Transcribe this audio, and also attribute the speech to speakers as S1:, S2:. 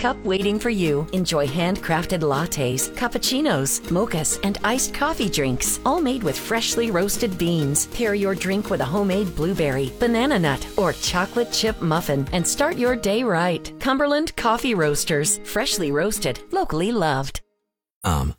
S1: cup waiting for you. Enjoy handcrafted lattes, cappuccinos, mochas, and iced coffee drinks, all made with freshly roasted beans. Pair your drink with a homemade blueberry, banana nut, or chocolate chip muffin and start your day right. Cumberland Coffee Roasters. Freshly roasted, locally loved.